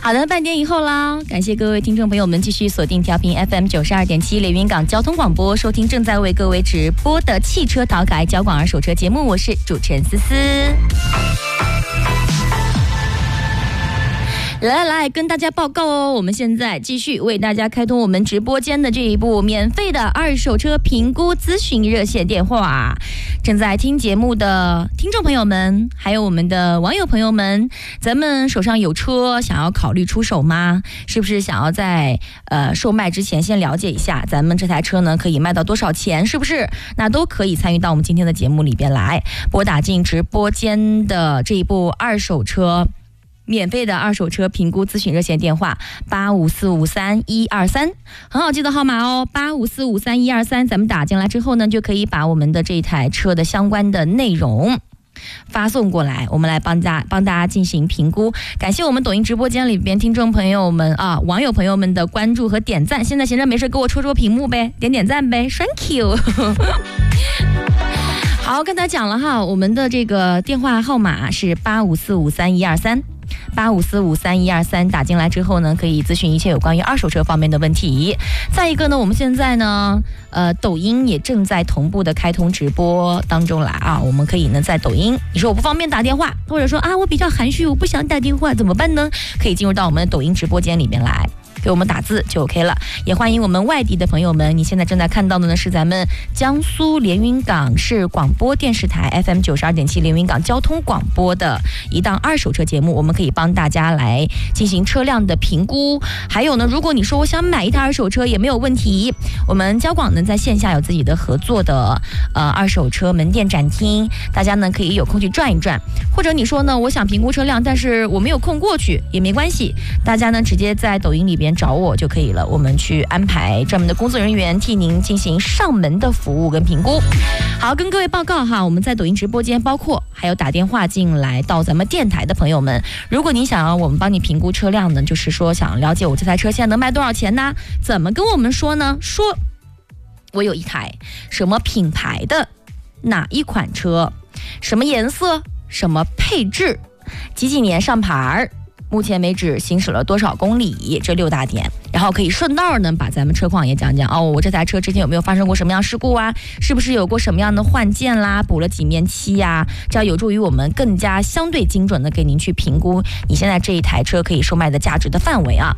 好的，半点以后啦，感谢各位听众朋友们继续锁定调频 FM 92.7连云港交通广播，收听正在为各位直播的汽车淘改交广二手车节目，我是主持人思思。来跟大家报告哦，我们现在继续为大家开通我们直播间的这一部免费的二手车评估咨询热线电话。正在听节目的听众朋友们，还有我们的网友朋友们，咱们手上有车想要考虑出手吗？是不是想要在售卖之前先了解一下咱们这台车呢可以卖到多少钱，是不是？那都可以参与到我们今天的节目里边来，拨打进直播间的这一部二手车免费的二手车评估咨询热线电话85453123，很好记的号码哦，85453123。咱们打进来之后呢，就可以把我们的这台车的相关的内容发送过来，我们来帮大家进行评估。感谢我们抖音直播间里边听众朋友们啊，网友朋友们的关注和点赞。现在闲着没事给我戳戳屏幕呗，点赞呗 ，Thank you 。好，刚才讲了哈，我们的这个电话号码是85453123，85453123，打进来之后呢，可以咨询一切有关于二手车方面的问题。再一个呢，我们现在呢，抖音也正在同步的开通直播当中来啊，我们可以呢在抖音，你说我不方便打电话，或者说啊我比较含蓄，我不想打电话，怎么办呢？可以进入到我们的抖音直播间里面来，给我们打字就 OK 了。也欢迎我们外地的朋友们，你现在正在看到的呢是咱们江苏连云港市广播电视台 FM 92.7连云港交通广播的一档二手车节目，我们可以帮大家来进行车辆的评估。还有呢，如果你说我想买一台二手车也没有问题，我们交广呢在线下有自己的合作的二手车门店展厅，大家呢可以有空去转一转。或者你说呢，我想评估车辆，但是我没有空过去也没关系，大家呢直接在抖音里边找我就可以了，我们去安排专门的工作人员替您进行上门的服务跟评估。好，跟各位报告哈，我们在抖音直播间，包括还有打电话进来到咱们电台的朋友们，如果您想要我们帮你评估车辆呢，就是说想了解我这台车现在能卖多少钱呢？怎么跟我们说呢？说我有一台什么品牌的哪一款车，什么颜色，什么配置，几年上牌，目前为止行驶了多少公里，这6大点，然后可以顺道呢把咱们车况也讲讲哦，我这台车之前有没有发生过什么样事故啊，是不是有过什么样的换件啦，补了几面漆呀，这样有助于我们更加相对精准的给您去评估你现在这一台车可以售卖的价值的范围啊。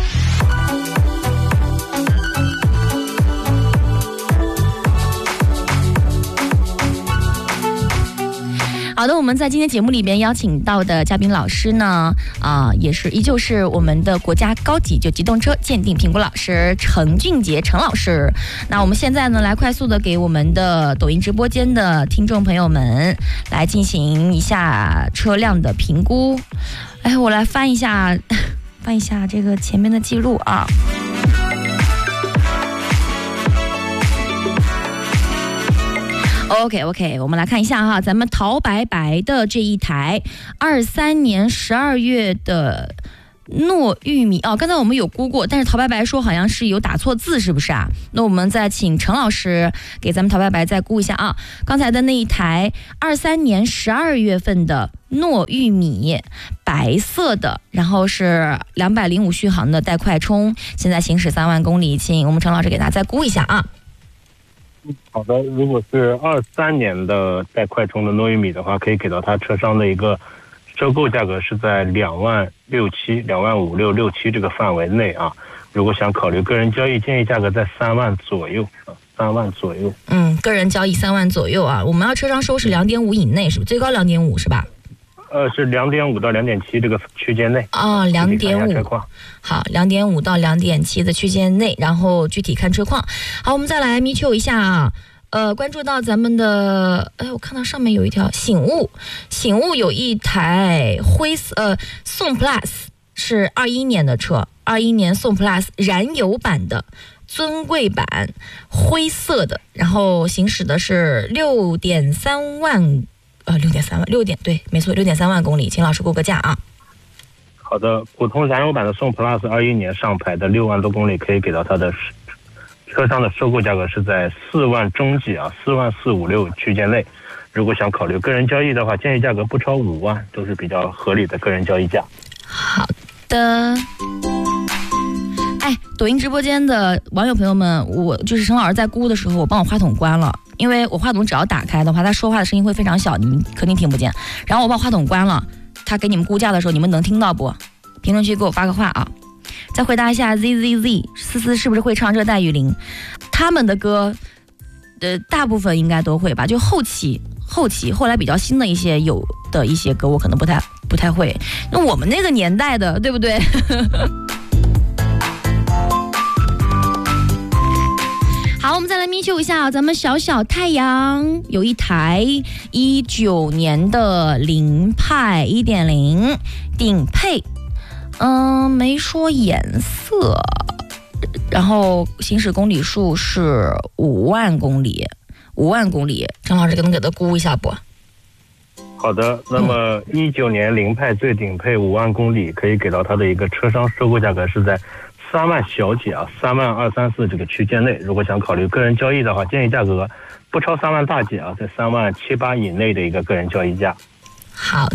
好的，我们在今天节目里边邀请到的嘉宾老师呢，也是依旧是我们的国家高级机动车鉴定评估老师程俊杰程老师。那我们现在呢，来快速的给我们的抖音直播间的听众朋友们来进行一下车辆的评估。哎，我来翻一下这个前面的记录啊。OK， 我们来看一下哈，咱们陶白白的这一台23年12月的糯玉米哦，刚才我们有估过，但是陶白白说好像是有打错字，是不是啊？那我们再请程老师给咱们陶白白再估一下啊。刚才的那一台23年12月份的糯玉米，白色的，然后是205续航的带快充，现在行驶3万公里，请我们程老师给大家再估一下啊。 好的，如果是23年的带快充的糯玉米的话，可以给到它车商的一个收购价格是在26000、25667这个范围内啊。如果想考虑个人交易，建议价格在3万左右啊，3万左右。 个人交易3万左右啊。我们要车商收是2.5以内，是不是？最高2.5是吧？ 是2.5到2.7这个区间内啊，2.5。好，2.5到2.7的区间内，然后具体看车况。好，我们再来咪求一下啊。关注到咱们的，我看到上面有一条醒悟有一台灰色宋 Plus 是21年的车，21年宋 Plus 燃油版的尊贵版，灰色的，然后行驶的是6.3万。对，没错，6.3万公里，请老师估个价啊。 好的，普通燃油版的宋 Plus 21年上牌的6万多公里，可以给到它的车商的收购价格是在4万中级啊，44456区间内。如果想考虑个人交易的话，建议价格不超5万，都是比较合理的个人交易价。 好的。哎，抖音直播间的网友朋友们，我就是陈老师在估的时候，我帮我话筒关了，因为我话筒只要打开的话，他说话的声音会非常小，你们肯定听不见。然后我把话筒关了，他给你们估价的时候，你们能听到不？评论区给我发个话啊！再回答一下 ZZZ， 思思是不是会唱《热带雨林》？他们的歌，大部分应该都会吧，就后来比较新的一些有的一些歌，我可能不太会。那我们那个年代的，对不对？好，我们再来咪秀一下咱们小小太阳有一台19年的凌派 1.0 顶配，没说颜色，然后行驶公里数是5万公里。张老师能给他估一下不？ 好的，那么19年凌派最顶配5万公里，可以给到它的一个车商收购价格是在3万小几啊，3万234这个区间内。如果想考虑个人交易的话，建议价格不超3万大几啊，在3万7、8以内的一个个人交易价。 好。